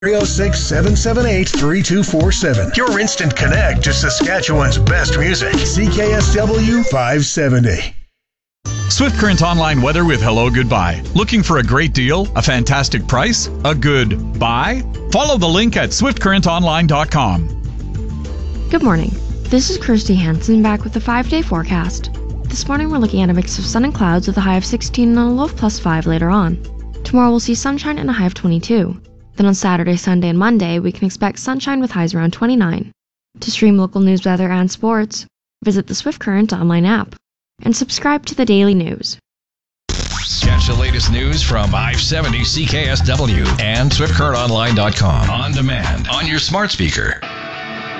306-778-3247. Your instant connect to Saskatchewan's best music. CKSW 570. Swift Current Online weather with Hello Goodbye. Looking for a great deal? A fantastic price? A good buy? Follow the link at swiftcurrentonline.com. Good morning. This is Kirsty Hansen back with the 5-day forecast. This morning we're looking at a mix of sun and clouds with a high of 16 and a low of +5 later on. Tomorrow we'll see sunshine and a high of 22. Then on Saturday, Sunday, and Monday we can expect sunshine with highs around 29. To stream local news, weather, and sports, visit the Swift Current Online app and subscribe to the daily news. Catch the latest news from 570 CKSW and SwiftCurrentOnline.com on demand on your smart speaker.